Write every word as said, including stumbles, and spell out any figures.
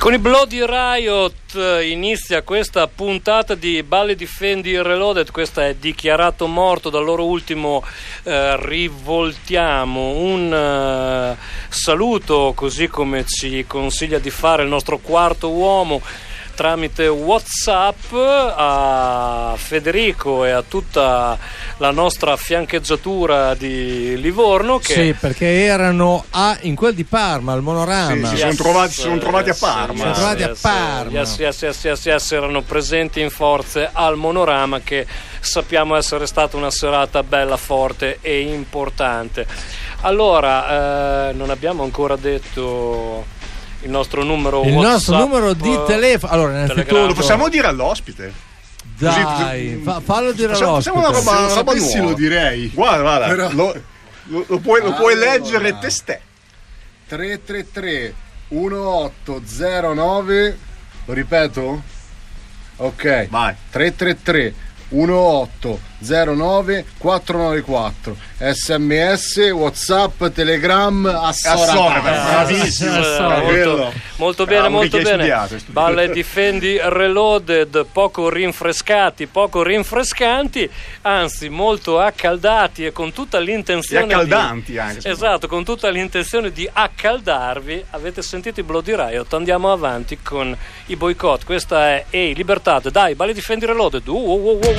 Con i Bloody Riot inizia questa puntata di Ballet Difendi Reloaded. Questa è Dichiarato Morto dal loro ultimo eh, Rivoltiamo. Un eh, saluto, così come ci consiglia di fare il nostro quarto uomo tramite WhatsApp, a Federico e a tutta la nostra fiancheggiatura di Livorno, che sì, perché erano a, in quel di Parma, al Monorama. Sì, si sono trovati, si sono trovati a Parma. Si sono trovati a Parma. Yes, yes, yes, yes, yes, erano presenti in forze al Monorama, che sappiamo essere stata una serata bella, forte e importante. Allora, eh, non abbiamo ancora detto il nostro numero il WhatsApp, nostro numero di telefono. Allora, innanzitutto lo possiamo dire all'ospite? Dai, fa, fallo dire facciamo, all'ospite. Facciamo una roba, Se una lo roba sapessi nuova. lo direi. Guarda, guarda, Però... lo, lo, lo puoi, lo puoi allora, leggere te ste. tre tre tre uno otto zero nove. Lo ripeto? Ok. Vai. tre tre tre uno otto zero nove quattro nove quattro. sms, WhatsApp, Telegram, Assora. Bravissimo. Molto, molto bene, Bravo, molto che hai bene. studiato, hai studiato. Ballet Difendi Reloaded, poco rinfrescati, poco rinfrescanti, anzi molto accaldati e con tutta l'intenzione E accaldanti di, anche. esatto, con tutta l'intenzione di accaldarvi. Avete sentito i Bloody Riot? Andiamo avanti con i boycott. Questa è Ehi, Libertad, dai, Ballet Difendi Reloaded. Uh, uh, uh, uh.